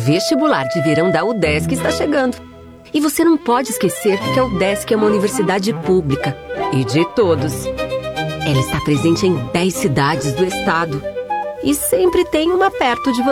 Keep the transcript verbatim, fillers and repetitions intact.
vestibular de verão da UDESC está chegando. E você não pode esquecer que a UDESC é uma universidade pública e de todos. Ela está presente em dez cidades do estado e sempre tem uma perto de você.